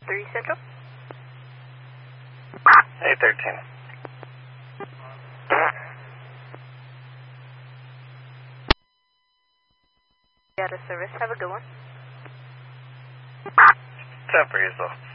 3 Central. Hey, 13. Data service. Have a good one. 10 for yourself.